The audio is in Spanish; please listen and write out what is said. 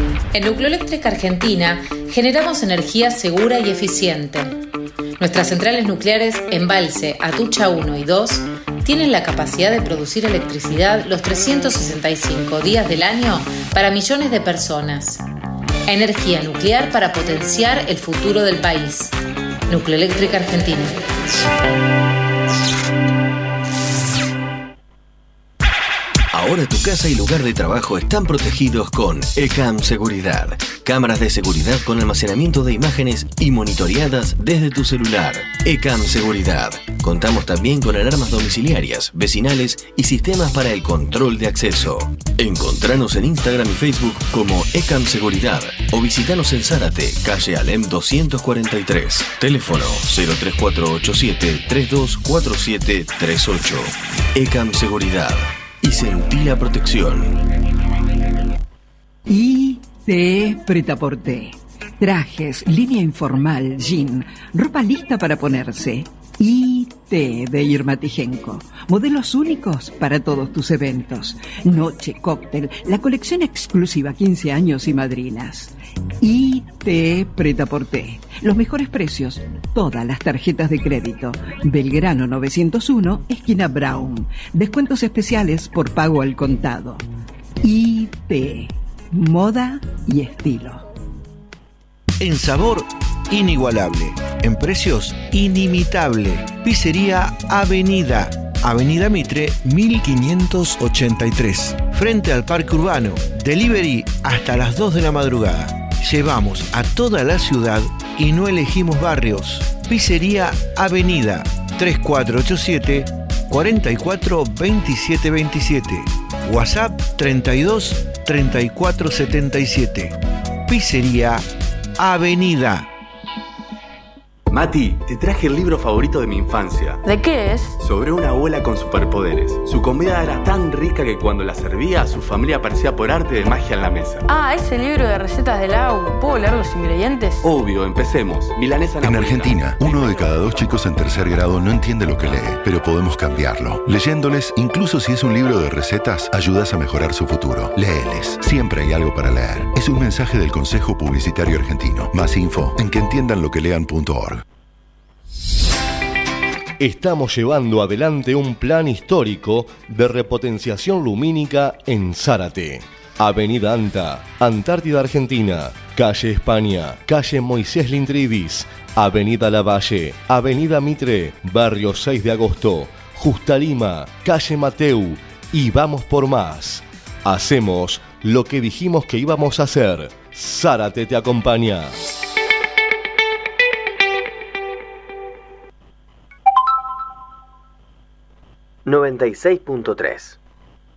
En Nucleoeléctrica Argentina generamos energía segura y eficiente. Nuestras centrales nucleares Embalse, Atucha 1 y 2 tienen la capacidad de producir electricidad los 365 días del año para millones de personas. Energía nuclear para potenciar el futuro del país. Nucleoeléctrica Argentina. Ahora tu casa y lugar de trabajo están protegidos con ECAM Seguridad. Cámaras de seguridad con almacenamiento de imágenes y monitoreadas desde tu celular. ECAM Seguridad. Contamos también con alarmas domiciliarias, vecinales y sistemas para el control de acceso. Encontranos en Instagram y Facebook como ECAM Seguridad o visitanos en Zárate, calle Alem 243. Teléfono 03487 324738. ECAM Seguridad. Y sentí la protección. IT Pretaporté. Trajes, línea informal, jean, ropa lista para ponerse. IT de Irma Tijenko. Modelos únicos para todos tus eventos. Noche, cóctel, la colección exclusiva 15 años y madrinas. IT Pretaporté. Los mejores precios, todas las tarjetas de crédito. Belgrano 901, esquina Brown. Descuentos especiales por pago al contado. IT. Moda y estilo. En sabor, inigualable. En precios, inimitable. Pizzería Avenida. Avenida Mitre, 1583. Frente al Parque Urbano. Delivery hasta las 2 de la madrugada. Llevamos a toda la ciudad y no elegimos barrios. Pizzería Avenida. 3487 44 27 27. WhatsApp 32 34 77. Pizzería Avenida. Mati, te traje el libro favorito de mi infancia. ¿De qué es? Sobre una abuela con superpoderes. Su comida era tan rica que cuando la servía, su familia aparecía por arte de magia en la mesa. Ah, ese libro de recetas del agua. ¿Puedo leer los ingredientes? Obvio, empecemos. Milanesa En napolitana. Argentina, 1 de cada 2 chicos en tercer grado no entiende lo que lee, pero podemos cambiarlo. Leyéndoles, incluso si es un libro de recetas, ayudas a mejorar su futuro. Léeles. Siempre hay algo para leer. Es un mensaje del Consejo Publicitario Argentino. Más info en queentiendanloquelean.org. Estamos llevando adelante un plan histórico de repotenciación lumínica en Zárate. Avenida Anta, Antártida Argentina, calle España, calle Moisés Lintribis, Avenida Lavalle, Avenida Mitre, barrio 6 de agosto, Justa Lima, calle Mateu y vamos por más. Hacemos lo que dijimos que íbamos a hacer. Zárate te acompaña. 96.3